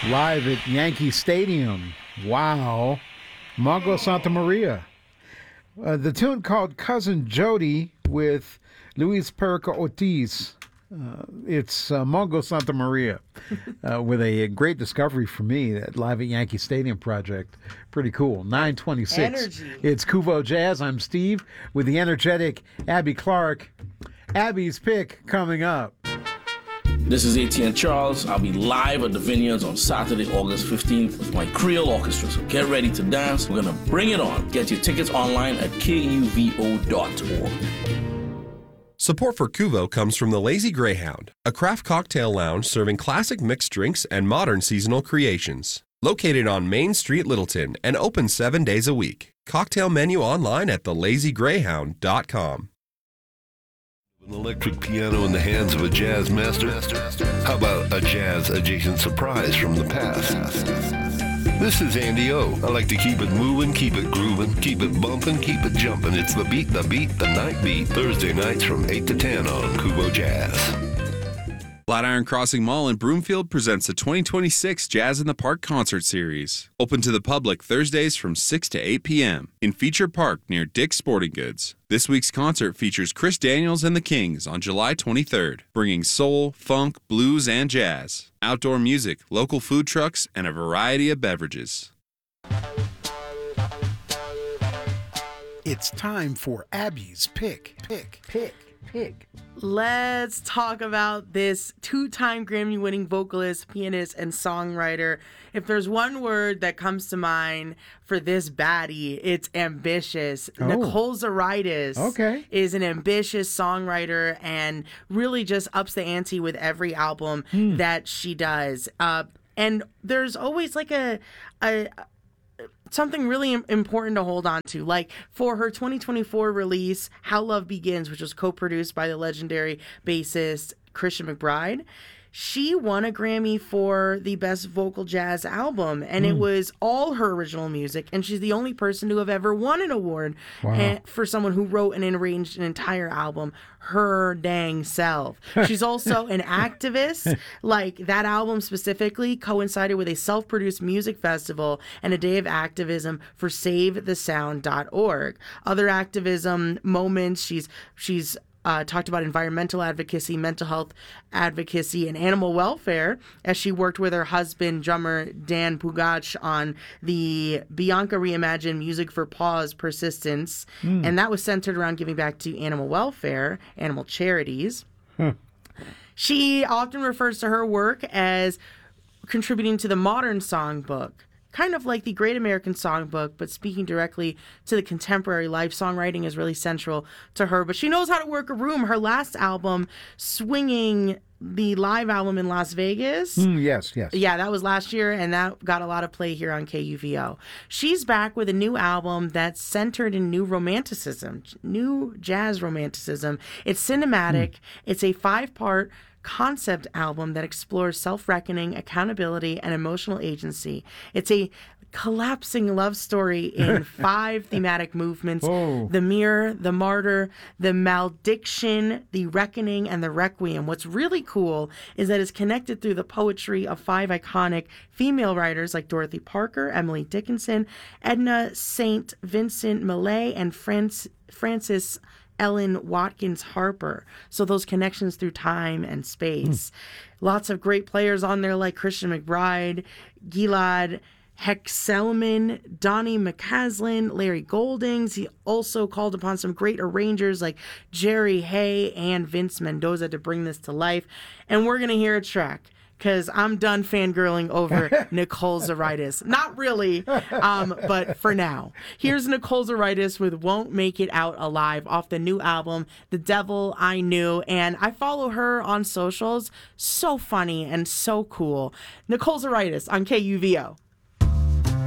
live at Yankee Stadium. Wow. Mongo Santa Maria. The tune called Cousin Jody with Luis Perico Ortiz. It's Mongo Santa Maria with a great discovery for me, that live at Yankee Stadium project. Pretty cool. 9:26. Energy. It's Kuvo Jazz. I'm Steve with the energetic Abby Clark. Abby's pick coming up. This is ATN Charles. I'll be live at the Vineyards on Saturday, August 15th with my Creole Orchestra. So get ready to dance. We're going to bring it on. Get your tickets online at kuvo.org. Support for Kuvo comes from the Lazy Greyhound, a craft cocktail lounge serving classic mixed drinks and modern seasonal creations. Located on Main Street, Littleton, and open 7 days a week. Cocktail menu online at thelazygreyhound.com. An electric piano in the hands of a jazz master? How about a jazz-adjacent surprise from the past? This is Andy O. I like to keep it moving, keep it grooving, keep it bumping, keep it jumping. It's the beat, the night beat. Thursday nights from 8 to 10 on Kubo Jazz. Flatiron Crossing Mall in Broomfield presents the 2026 Jazz in the Park Concert Series. Open to the public Thursdays from 6 to 8 p.m. in Feature Park near Dick's Sporting Goods. This week's concert features Chris Daniels and the Kings on July 23rd, bringing soul, funk, blues, and jazz, outdoor music, local food trucks, and a variety of beverages. It's time for Abby's pick. Let's talk about this two-time Grammy-winning vocalist, pianist, and songwriter. If there's one word that comes to mind for this baddie, it's ambitious. Nicole Zaritis is an ambitious songwriter and really just ups the ante with every album that she does. And there's always like a something really important to hold on to. Like for her 2024 release, How Love Begins, which was co-produced by the legendary bassist Christian McBride, she won a Grammy for the Best Vocal Jazz Album, and it was all her original music, and she's the only person to have ever won an award for someone who wrote and arranged an entire album her dang self. She's also an activist. Like that album specifically coincided with a self-produced music festival and a day of activism for SaveTheSound.org. Other activism moments, she's talked about environmental advocacy, mental health advocacy, and animal welfare as she worked with her husband, drummer Dan Pugach, on the Bianca Reimagined Music for Pause Persistence. And that was centered around giving back to animal welfare, animal charities. She often refers to her work as contributing to the modern songbook, kind of like the Great American Songbook, but speaking directly to the contemporary life. Songwriting is really central to her, but she knows how to work a room. Her last album, Swinging, the live album in Las Vegas. Yes. Yeah, that was last year, and that got a lot of play here on KUVO. She's back with a new album that's centered in new romanticism, new jazz romanticism. It's cinematic. It's a 5-part concept album that explores self-reckoning, accountability, and emotional agency. It's a collapsing love story in 5 thematic movements: the mirror, the martyr, the malediction, the reckoning, and the requiem. What's really cool is that it's connected through the poetry of 5 iconic female writers like Dorothy Parker, Emily Dickinson, Edna St. Vincent Millay, and Frances Ellen Watkins Harper. So those connections through time and space. Lots of great players on there like Christian McBride, Gilad Hexelman, Donnie McCaslin, Larry Goldings. He also called upon some great arrangers like Jerry Hay and Vince Mendoza to bring this to life. And we're going to hear a track, because I'm done fangirling over Nicole Zaritis. Not really, but for now. Here's Nicole Zaritis with Won't Make It Out Alive off the new album, The Devil I Knew. And I follow her on socials. So funny and so cool. Nicole Zaritis on KUVO.